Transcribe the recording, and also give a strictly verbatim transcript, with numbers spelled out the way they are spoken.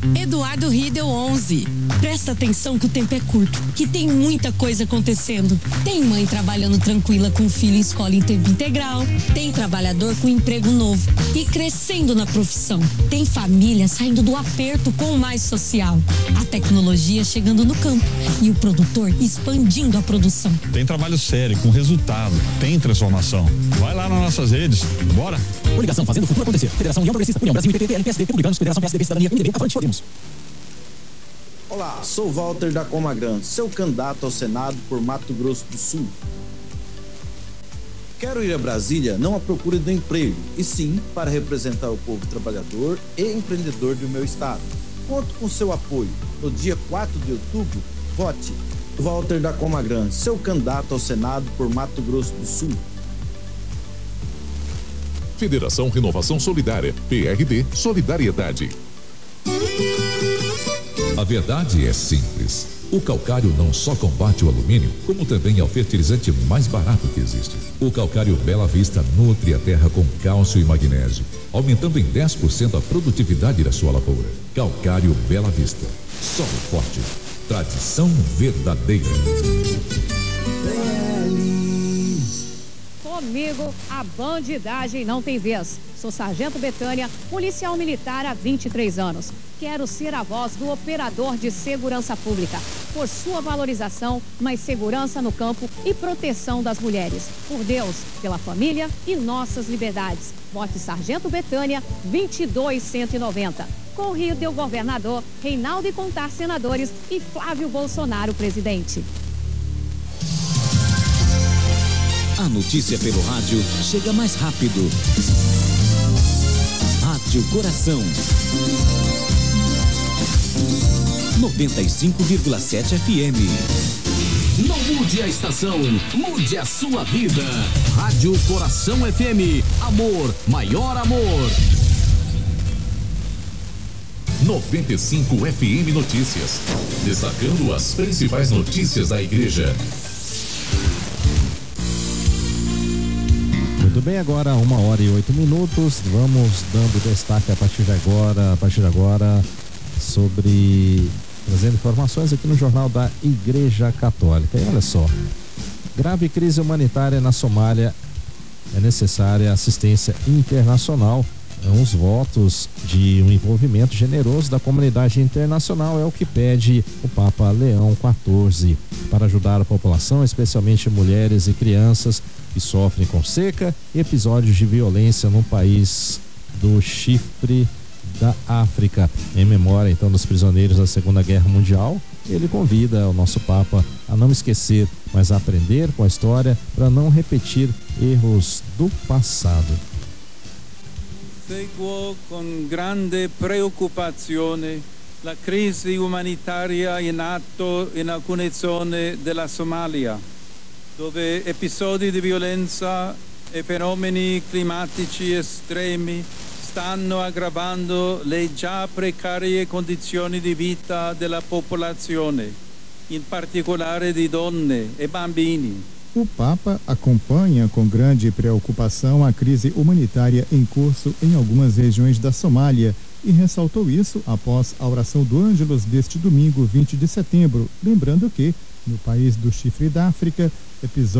Eduardo Riedel onze. Presta atenção que o tempo é curto, que tem muita coisa acontecendo. Tem mãe trabalhando tranquila com filho em escola em tempo integral. Tem trabalhador com emprego novo e crescendo na profissão. Tem família saindo do aperto com o Mais Social. A tecnologia chegando no campo e o produtor expandindo a produção. Tem trabalho sério, com resultado. Tem transformação. Vai lá nas nossas redes. Bora! Coligação fazendo o futuro acontecer. Federação União Progressista, União Brasil, I P P, L P S D, Republicanos, Federação P S D B, Cidadania, M D B, Avante Podemos. Olá, sou Walter da Comagran, seu candidato ao Senado por Mato Grosso do Sul. Quero ir a Brasília não à procura do emprego, e sim para representar o povo trabalhador e empreendedor do meu estado. Conto com seu apoio. No dia quatro de outubro, vote Walter da Comagran, seu candidato ao Senado por Mato Grosso do Sul. Federação Renovação Solidária, P R D Solidariedade. A verdade é simples. O calcário não só combate o alumínio, como também é o fertilizante mais barato que existe. O calcário Bela Vista nutre a terra com cálcio e magnésio, aumentando em dez por cento a produtividade da sua lavoura. Calcário Bela Vista. Solo forte. Tradição verdadeira. Comigo, a bandidagem não tem vez. Sou Sargento Betânia, policial militar há vinte e três anos. Quero ser a voz do operador de segurança pública. Por sua valorização, mais segurança no campo e proteção das mulheres. Por Deus, pela família e nossas liberdades. Vote Sargento Betânia, vinte e dois cento e noventa. Com o Rio deu governador, Reinaldo e Contar senadores e Flávio Bolsonaro presidente. A notícia pelo rádio chega mais rápido. Rádio Coração noventa e cinco vírgula sete F M. Não mude a estação, mude a sua vida. Rádio Coração F M. Amor, maior amor. noventa e cinco F M Notícias. Destacando as principais notícias da igreja. Muito bem, agora uma hora e oito minutos. Vamos dando destaque a partir de agora, a partir de agora, sobre trazendo informações aqui no Jornal da Igreja Católica. E olha só, grave crise humanitária na Somália, é necessária assistência internacional. Os votos de um envolvimento generoso da comunidade internacional é o que pede o Papa Leão quatorze para ajudar a população, especialmente mulheres e crianças que sofrem com seca e episódios de violência no país do Chifre da África. Em memória então dos prisioneiros da Segunda Guerra Mundial, ele convida o nosso Papa a não esquecer, mas a aprender com a história para não repetir erros do passado. Seguo con grande preoccupazione la crisi umanitaria in atto in alcune zone della Somalia, dove episodi di violenza e fenomeni climatici estremi stanno aggravando le già precarie condizioni di vita della popolazione, in particolare di donne e bambini. O Papa acompanha com grande preocupação a crise humanitária em curso em algumas regiões da Somália e ressaltou isso após a oração do Ângelus deste domingo, vinte de setembro, lembrando que, no país do Chifre da África, episódios